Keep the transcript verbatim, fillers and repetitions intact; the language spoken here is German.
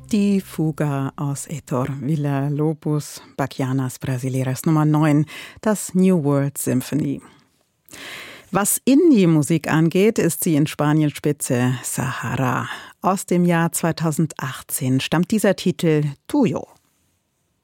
Die Fuga aus Heitor Villa-Lobos Bachianas Brasileiras Nummer neun, das New World Symphony. Was Indie-Musik angeht, ist sie in Spanien Spitze. Sahara. Aus dem Jahr zweitausendachtzehn stammt dieser Titel Tuyo.